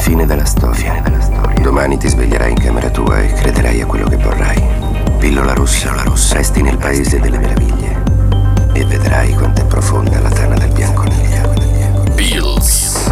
Fine della storia. Domani ti sveglierai in camera tua e crederai a quello che vorrai. Pillola rossa, resti nel paese delle meraviglie e vedrai quanto è profonda la tana del bianconiglio. Pills.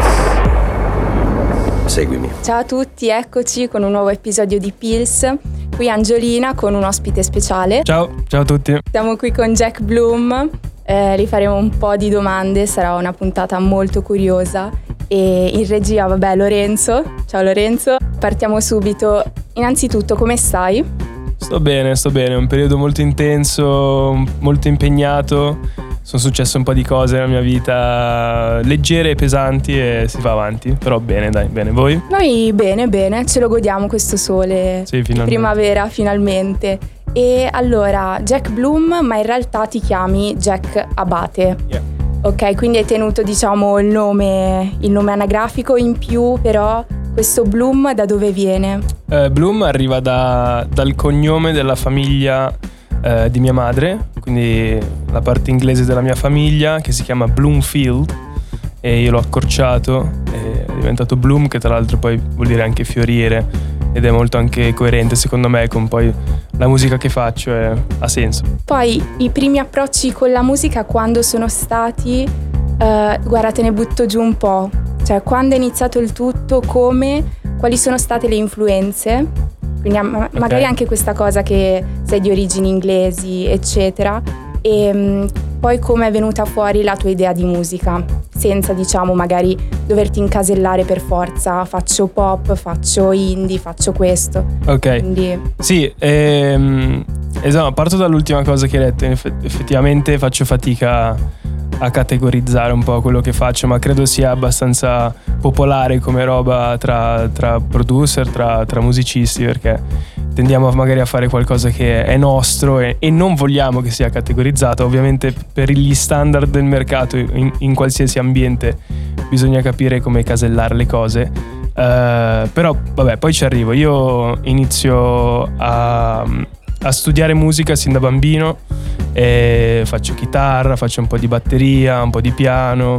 Seguimi. Ciao a tutti, eccoci con un nuovo episodio di Pills. Qui Angiolina con un ospite speciale. Ciao a tutti. Siamo qui con Jack Bloom, gli faremo un po' di domande, sarà una puntata molto curiosa. E in regia, Lorenzo. Ciao Lorenzo. Partiamo subito. Innanzitutto, come stai? Sto bene, è un periodo molto intenso, molto impegnato. Sono successe un po' di cose nella mia vita, leggere e pesanti, e si va avanti. Però bene, dai, bene. Voi? Noi bene, ce lo godiamo questo sole. Sì, di primavera, finalmente. E allora, Jack Bloom, ma in realtà ti chiami Jack Abate. Yeah. Ok, quindi hai tenuto, diciamo, il nome anagrafico. In più, però, questo Bloom da dove viene? Bloom arriva dal cognome della famiglia di mia madre, quindi la parte inglese della mia famiglia, che si chiama Bloomfield, e io l'ho accorciato, è diventato Bloom, che tra l'altro poi vuol dire anche fiorire, ed è molto anche coerente secondo me con poi la musica che faccio, ha senso. Poi i primi approcci con la musica quando sono stati, guarda, te ne butto giù un po', cioè quando è iniziato il tutto, quali sono state le influenze, quindi magari anche questa cosa che sei di origini inglesi eccetera, e poi come è venuta fuori la tua idea di musica, senza, diciamo, magari doverti incasellare per forza, faccio pop, faccio indie, faccio questo. Ok. Quindi... Sì, esatto, parto dall'ultima cosa che hai detto. Effettivamente faccio fatica a categorizzare un po' quello che faccio, ma credo sia abbastanza popolare come roba tra producer, tra musicisti, perché tendiamo magari a fare qualcosa che è nostro e non vogliamo che sia categorizzato. Ovviamente per gli standard del mercato in qualsiasi ambiente bisogna capire come casellare le cose, però vabbè, poi ci arrivo. Io inizio a studiare musica sin da bambino, e faccio chitarra, faccio un po' di batteria, un po' di piano,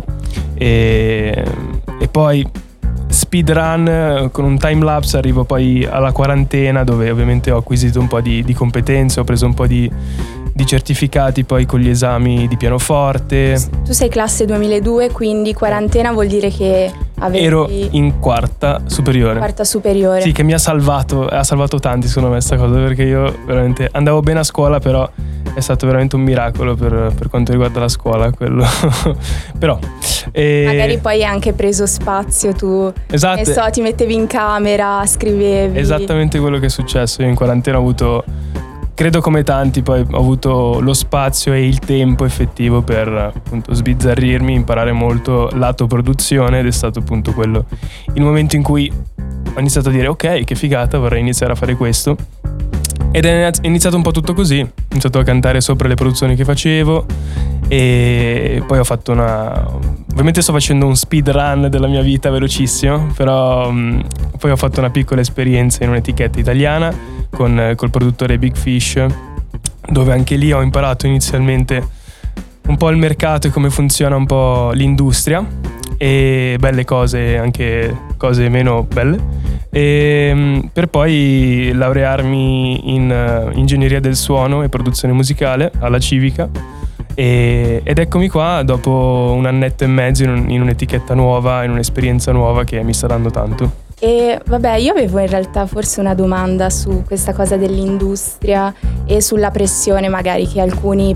e poi speedrun con un time lapse arrivo poi alla quarantena, dove ovviamente ho acquisito un po' di competenze, ho preso un po' di certificati poi con gli esami di pianoforte. Tu sei classe 2002, quindi quarantena vuol dire che ero in quarta superiore. Sì, che mi ha salvato tanti secondo me sta cosa, perché io veramente andavo bene a scuola, però è stato veramente un miracolo per quanto riguarda la scuola quello. Però magari poi hai anche preso spazio tu. Esatto. Ti mettevi in camera, scrivevi. Esattamente quello che è successo. Io in quarantena ho avuto, credo come tanti, poi ho avuto lo spazio e il tempo effettivo per appunto sbizzarrirmi, imparare molto lato produzione, ed è stato appunto quello il momento in cui ho iniziato a dire ok, che figata, vorrei iniziare a fare questo. Ed è iniziato un po' tutto così. Ho iniziato a cantare sopra le produzioni che facevo, e poi ho fatto ovviamente sto facendo un speedrun della mia vita velocissimo, però poi ho fatto una piccola esperienza in un'etichetta italiana col produttore Big Fish, dove anche lì ho imparato inizialmente un po' il mercato e come funziona un po' l'industria, e belle cose, anche cose meno belle, e per poi laurearmi in ingegneria del suono e produzione musicale alla Civica, ed eccomi qua dopo un annetto e mezzo in un'etichetta nuova, in un'esperienza nuova che mi sta dando tanto. E vabbè, io avevo in realtà forse una domanda su questa cosa dell'industria e sulla pressione magari che alcuni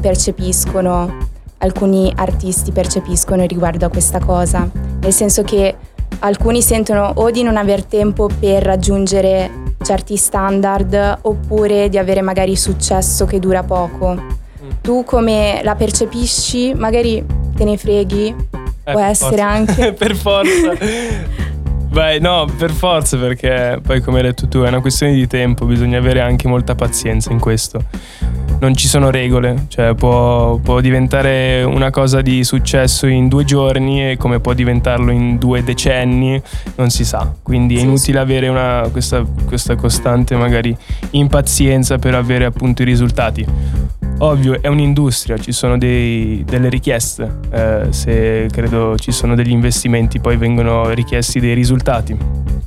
artisti percepiscono riguardo a questa cosa, nel senso che alcuni sentono o di non aver tempo per raggiungere certi standard, oppure di avere magari successo che dura poco. Tu come la percepisci? Magari te ne freghi? Può essere forza. Anche Per forza. Beh, no, per forza, perché poi, come hai detto tu, è una questione di tempo, bisogna avere anche molta pazienza in questo. Non ci sono regole, cioè può diventare una cosa di successo in 2 giorni, e come può diventarlo in 2 decenni non si sa, quindi è inutile avere questa costante magari impazienza per avere appunto i risultati. Ovvio, è un'industria, ci sono delle richieste, se credo ci sono degli investimenti, poi vengono richiesti dei risultati.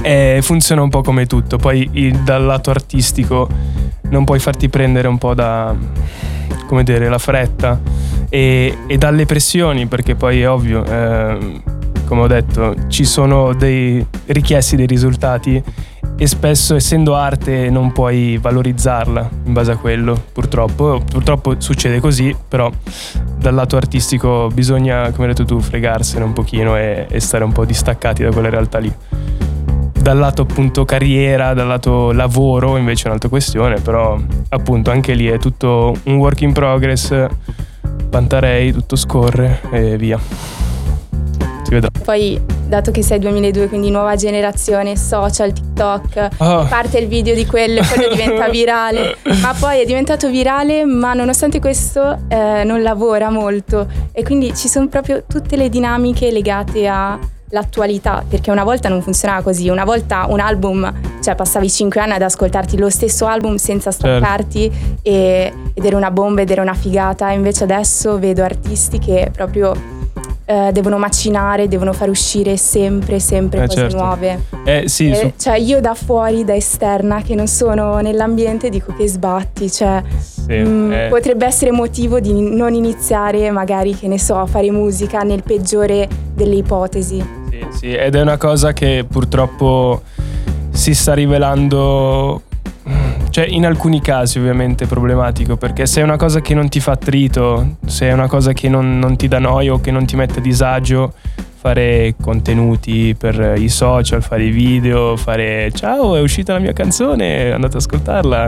funziona un po' come tutto. Poi dal lato artistico non puoi farti prendere un po' da, come dire, la fretta e dalle pressioni, perché poi è ovvio, come ho detto, ci sono dei richiesti dei risultati e spesso, essendo arte, non puoi valorizzarla in base a quello. Purtroppo succede così, però dal lato artistico bisogna, come hai detto tu, fregarsene un pochino e stare un po' distaccati da quella realtà lì. Dal lato appunto carriera, dal lato lavoro invece è un'altra questione, però appunto anche lì è tutto un work in progress, Pantarei, tutto scorre e via. Si vedrà. Poi, dato che sei 2002, quindi nuova generazione, social, TikTok, parte il video di quello diventa virale, ma poi è diventato virale, ma nonostante questo non lavora molto, e quindi ci sono proprio tutte le dinamiche legate all'attualità, perché una volta non funzionava così. Una volta un album, cioè passavi 5 anni ad ascoltarti lo stesso album senza staccarti, ed era una bomba, ed era una figata. Invece adesso vedo artisti che proprio devono macinare, devono far uscire sempre cose certo. nuove. Sì, cioè io da fuori, da esterna, che non sono nell'ambiente, dico che sbatti, cioè potrebbe essere motivo di non iniziare, magari, che ne so, a fare musica, nel peggiore delle ipotesi. Sì, ed è una cosa che purtroppo si sta rivelando, cioè in alcuni casi ovviamente problematico, perché se è una cosa che non ti fa attrito, se è una cosa che non ti dà noia o che non ti mette a disagio, fare contenuti per i social, fare i video, fare ciao, è uscita la mia canzone, andate ad ascoltarla.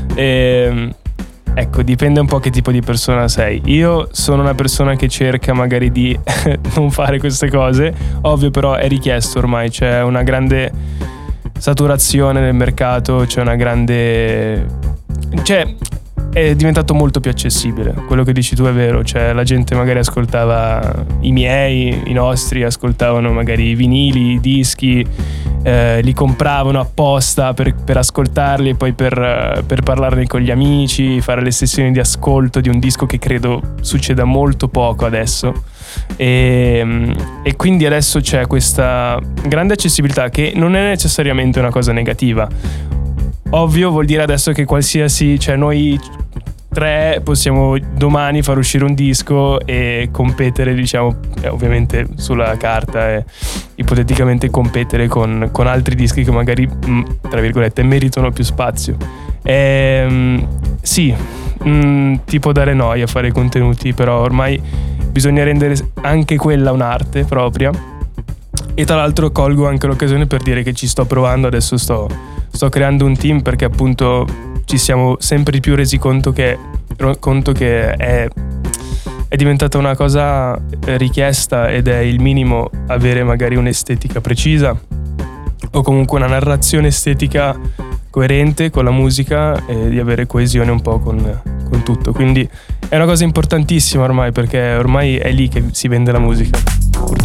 Ecco, dipende un po' che tipo di persona sei. Io sono una persona che cerca magari di non fare queste cose, ovvio, però è richiesto ormai, c'è una grande saturazione nel mercato, c'è una grande, cioè è diventato molto più accessibile. Quello che dici tu è vero, cioè la gente magari ascoltava i nostri ascoltavano magari i vinili, i dischi, li compravano apposta per ascoltarli e poi per parlarne con gli amici, fare le sessioni di ascolto di un disco, che credo succeda molto poco adesso. E quindi adesso c'è questa grande accessibilità, che non è necessariamente una cosa negativa. Ovvio, vuol dire adesso che qualsiasi, cioè noi tre possiamo domani far uscire un disco e competere, diciamo, ovviamente sulla carta, e ipoteticamente competere con altri dischi che magari, tra virgolette, meritano più spazio. Sì, ti può dare noia fare i contenuti, però ormai bisogna rendere anche quella un'arte propria. E tra l'altro colgo anche l'occasione per dire che ci sto provando, adesso sto creando un team, perché appunto ci siamo sempre di più resi conto che è diventata una cosa richiesta, ed è il minimo avere magari un'estetica precisa o comunque una narrazione estetica coerente con la musica, e di avere coesione un po' con tutto. Quindi è una cosa importantissima ormai, perché ormai è lì che si vende la musica.